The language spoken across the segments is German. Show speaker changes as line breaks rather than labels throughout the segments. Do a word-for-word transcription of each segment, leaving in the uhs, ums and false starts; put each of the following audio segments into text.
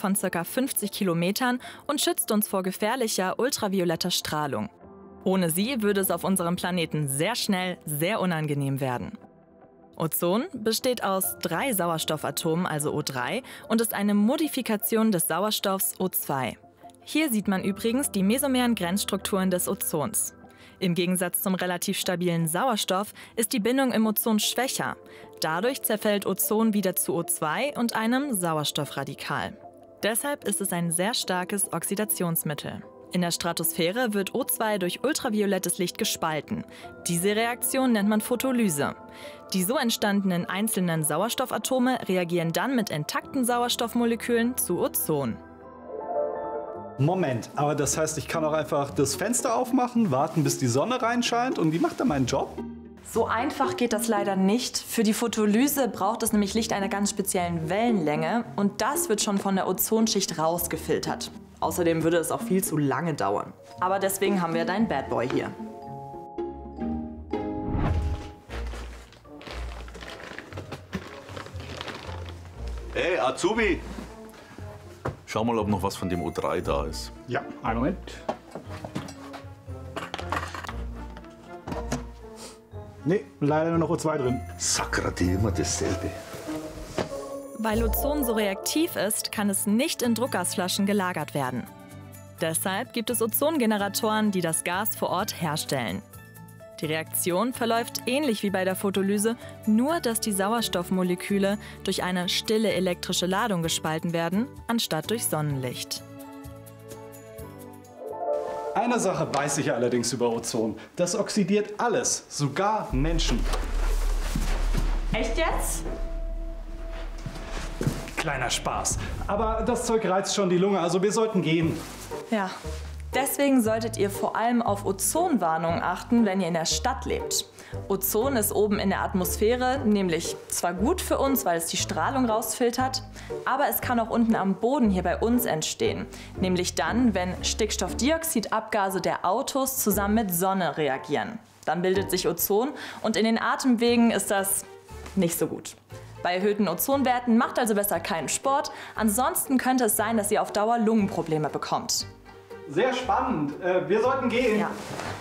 von ca. fünfzig Kilometern und schützt uns vor gefährlicher ultravioletter Strahlung. Ohne sie würde es auf unserem Planeten sehr schnell sehr unangenehm werden. Ozon besteht aus drei Sauerstoffatomen, also O drei, und ist eine Modifikation des Sauerstoffs O zwei. Hier sieht man übrigens die mesomeren Grenzstrukturen des Ozons. Im Gegensatz zum relativ stabilen Sauerstoff ist die Bindung im Ozon schwächer. Dadurch zerfällt Ozon wieder zu O zwei und einem Sauerstoffradikal. Deshalb ist es ein sehr starkes Oxidationsmittel. In der Stratosphäre wird O zwei durch ultraviolettes Licht gespalten. Diese Reaktion nennt man Photolyse. Die so entstandenen einzelnen Sauerstoffatome reagieren dann mit intakten Sauerstoffmolekülen zu Ozon.
Moment, aber das heißt, ich kann auch einfach das Fenster aufmachen, warten, bis die Sonne reinscheint und die macht dann meinen Job?
So einfach geht das leider nicht. Für die Photolyse braucht es nämlich Licht einer ganz speziellen Wellenlänge und das wird schon von der Ozonschicht rausgefiltert. Außerdem würde es auch viel zu lange dauern. Aber deswegen haben wir deinen Bad Boy hier.
Hey, Azubi! Schau mal, ob noch was von dem O drei da ist.
Ja, einen Moment. Nee, leider nur noch O zwei drin.
Sakrate, immer dasselbe.
Weil Ozon so reaktiv ist, kann es nicht in Druckgasflaschen gelagert werden. Deshalb gibt es Ozongeneratoren, die das Gas vor Ort herstellen. Die Reaktion verläuft ähnlich wie bei der Photolyse, nur dass die Sauerstoffmoleküle durch eine stille elektrische Ladung gespalten werden, anstatt durch Sonnenlicht.
Eine Sache weiß ich allerdings über Ozon. Das oxidiert alles, sogar Menschen.
Echt jetzt?
Kleiner Spaß. Aber das Zeug reizt schon die Lunge, also wir sollten gehen.
Ja. Deswegen solltet ihr vor allem auf Ozonwarnungen achten, wenn ihr in der Stadt lebt. Ozon ist oben in der Atmosphäre, nämlich zwar gut für uns, weil es die Strahlung rausfiltert, aber es kann auch unten am Boden hier bei uns entstehen. Nämlich dann, wenn Stickstoffdioxidabgase der Autos zusammen mit Sonne reagieren. Dann bildet sich Ozon und in den Atemwegen ist das nicht so gut. Bei erhöhten Ozonwerten macht also besser keinen Sport, ansonsten könnte es sein, dass ihr auf Dauer Lungenprobleme bekommt.
Sehr spannend. Äh, wir sollten gehen.
Ja.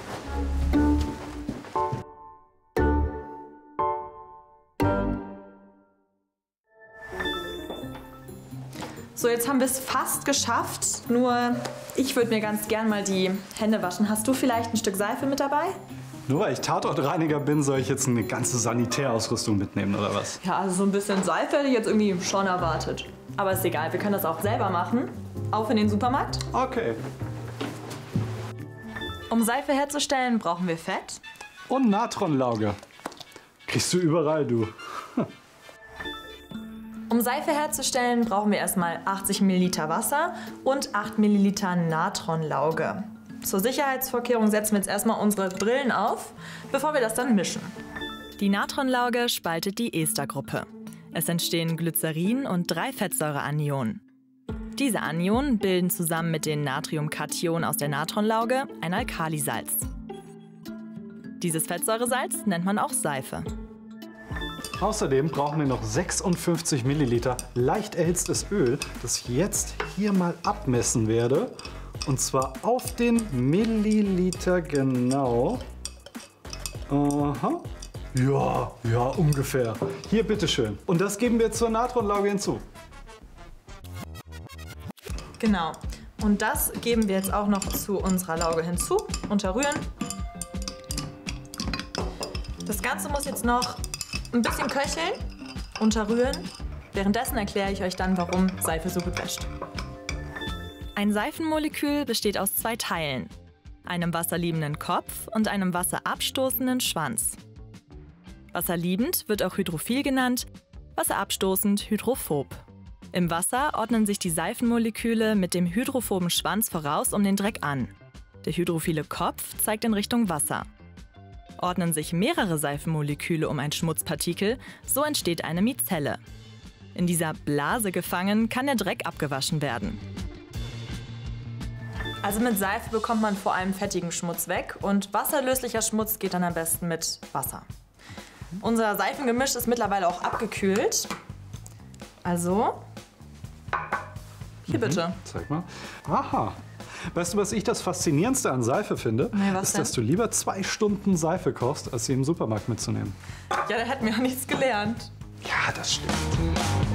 So, jetzt haben wir es fast geschafft. Nur ich würde mir ganz gern mal die Hände waschen. Hast du vielleicht ein Stück Seife mit dabei?
Nur weil ich Tatortreiniger bin, soll ich jetzt eine ganze Sanitärausrüstung mitnehmen, oder was?
Ja, also so ein bisschen Seife hätte ich jetzt irgendwie schon erwartet. Aber ist egal, wir können das auch selber machen. Auf in den Supermarkt.
Okay.
Um Seife herzustellen, brauchen wir Fett.
Und Natronlauge. Kriegst du überall, du.
Um Seife herzustellen, brauchen wir erstmal achtzig Milliliter Wasser und acht Milliliter Natronlauge. Zur Sicherheitsvorkehrung setzen wir jetzt erstmal unsere Brillen auf, bevor wir das dann mischen. Die Natronlauge spaltet die Estergruppe. Es entstehen Glycerin und drei Fettsäureanionen. Diese Anionen bilden zusammen mit den Natriumkationen aus der Natronlauge ein Alkalisalz. Dieses Fettsäuresalz nennt man auch Seife.
Außerdem brauchen wir noch sechsundfünfzig Milliliter leicht erhitztes Öl, das ich jetzt hier mal abmessen werde. Und zwar auf den Milliliter genau. Aha. Ja, ja, ungefähr. Hier, bitteschön. Und das geben wir zur Natronlauge hinzu.
Genau. Und das geben wir jetzt auch noch zu unserer Lauge hinzu. Unterrühren. Das Ganze muss jetzt noch ein bisschen köcheln. Unterrühren. Währenddessen erkläre ich euch dann, warum Seife so gut wäscht. Ein Seifenmolekül besteht aus zwei Teilen, einem wasserliebenden Kopf und einem wasserabstoßenden Schwanz. Wasserliebend wird auch hydrophil genannt, wasserabstoßend hydrophob. Im Wasser ordnen sich die Seifenmoleküle mit dem hydrophoben Schwanz voraus um den Dreck an. Der hydrophile Kopf zeigt in Richtung Wasser. Ordnen sich mehrere Seifenmoleküle um ein Schmutzpartikel, so entsteht eine Mizelle. In dieser Blase gefangen kann der Dreck abgewaschen werden. Also mit Seife bekommt man vor allem fettigen Schmutz weg und wasserlöslicher Schmutz geht dann am besten mit Wasser. Unser Seifengemisch ist mittlerweile auch abgekühlt. Also Hier bitte.
Zeig mal. Aha. Weißt du, was ich das Faszinierendste an Seife finde?
Nee, was
ist,
denn?
dass du lieber zwei Stunden Seife kochst, als sie im Supermarkt mitzunehmen.
Ja, der hat mir auch nichts gelernt.
Ja, das stimmt.